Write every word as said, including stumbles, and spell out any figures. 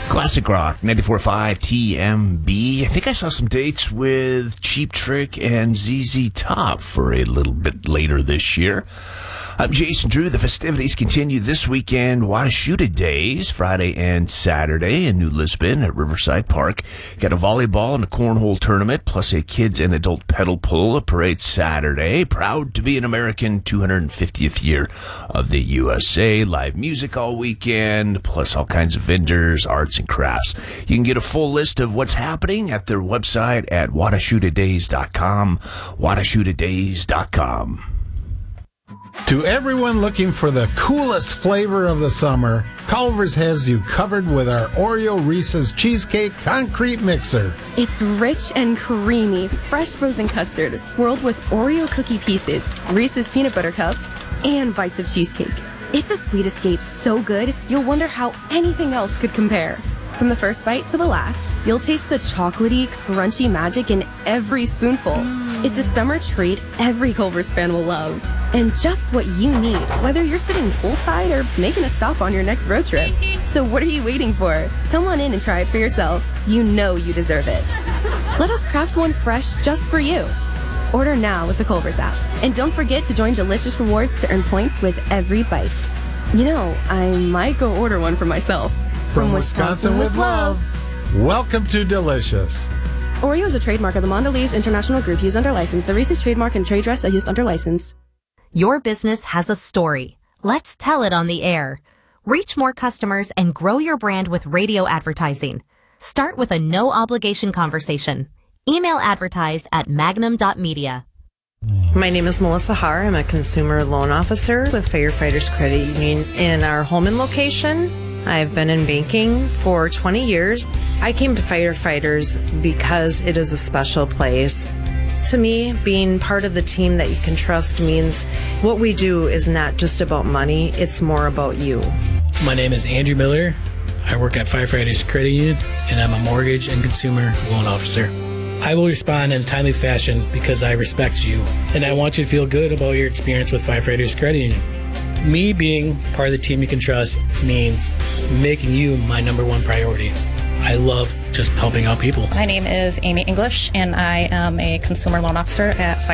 Classic Rock, ninety-four point five T M B. I think I saw some dates with Cheap Trick and Z Z Top for a little bit later this year. I'm Jason Drew. The festivities continue this weekend. Watashuta Days, Friday and Saturday in New Lisbon at Riverside Park. Got a volleyball and a cornhole tournament, plus a kids and adult pedal pull, a parade Saturday. Proud to be an American, two hundred fiftieth year of the U S A. Live music all weekend, plus all kinds of vendors, arts and crafts. You can get a full list of what's happening at their website at watashuta days dot com, watashuta days dot com. To everyone looking for the coolest flavor of the summer, Culver's has you covered with our Oreo Reese's Cheesecake Concrete Mixer. It's rich and creamy, fresh frozen custard swirled with Oreo cookie pieces, Reese's peanut butter cups, and bites of cheesecake. It's a sweet escape so good, you'll wonder how anything else could compare. From the first bite to the last, you'll taste the chocolatey, crunchy magic in every spoonful. Mm. It's a summer treat every Culver's fan will love. And just what you need, whether you're sitting poolside or making a stop on your next road trip. So what are you waiting for? Come on in and try it for yourself. You know you deserve it. Let us craft one fresh just for you. Order now with the Culver's app. And don't forget to join Delicious Rewards to earn points with every bite. You know, I might go order one for myself. From, From Wisconsin, Wisconsin with love. Welcome to Delicious. Oreo is a trademark of the Mondelez International Group used under license. The Reese's trademark and trade dress are used under license. Your business has a story. Let's tell it on the air. Reach more customers and grow your brand with radio advertising. Start with a no-obligation conversation. Email advertise at magnum dot media. My name is Melissa Haar. I'm a consumer loan officer with Firefighters Credit Union in our Holman location. I've been in banking for twenty years. I came to Firefighters because it is a special place. To me, being part of the team that you can trust means what we do is not just about money, it's more about you. My name is Andrew Miller. I work at Firefighters Credit Union, and I'm a mortgage and consumer loan officer. I will respond in a timely fashion because I respect you, and I want you to feel good about your experience with Firefighters Credit Union. Me being part of the team you can trust means making you my number one priority. I love just helping out people. My name is Amy English, and I am a consumer loan officer at